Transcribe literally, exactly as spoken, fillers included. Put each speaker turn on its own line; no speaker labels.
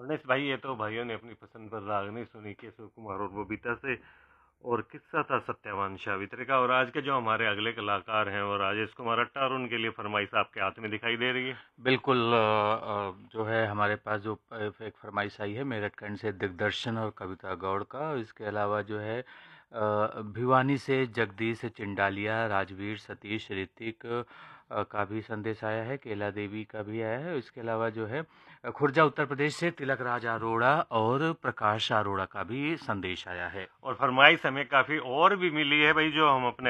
गणेश भाई, ये तो भाइयों ने अपनी पसंद पर रागनी सुनी केशव कुमार और बबीता से, और किस्सा था सत्यवान सावित्री का। और आज के जो हमारे अगले कलाकार हैं वो राजेश कुमार अट्टा, और उनके लिए फरमाइश आपके हाथ में दिखाई दे रही है।
बिल्कुल। अ, अ, जो है हमारे पास जो अ, एक फरमाइश आई है मेरठ खंड से दिग्दर्शन और कविता गौड़ का। इसके अलावा जो है अ, भिवानी से जगदीश चिंडालिया, राजवीर, सतीश, ऋतिक अ, का भी संदेश आया है, केला देवी का भी आया है। इसके अलावा जो है अ, खुर्जा उत्तर प्रदेश से तिलक राज अरोड़ा और प्रकाश अरोड़ा का भी संदेश आया है।
और फरमाइश हमें काफ़ी और भी मिली है भाई, जो हम अपने